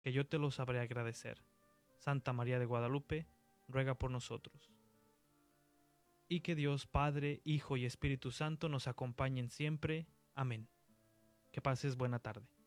que yo te lo sabré agradecer. Santa María de Guadalupe, ruega por nosotros. Y que Dios Padre, Hijo y Espíritu Santo nos acompañen siempre. Amén. Que pases buena tarde.